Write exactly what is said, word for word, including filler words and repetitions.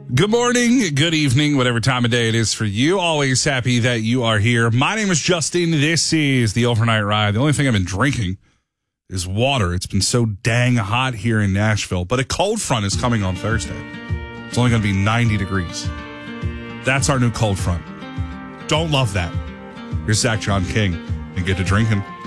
Good morning, good evening, whatever time of day it is for you. Always happy that you are here. My name is Justin. This is the Overnight Ride. The only thing I've been drinking is water. It's been so dang hot here in Nashville. But a cold front is coming on Thursday. It's only going to be ninety degrees. That's our new cold front. Don't love that. Here's Zach John King and get to drinking.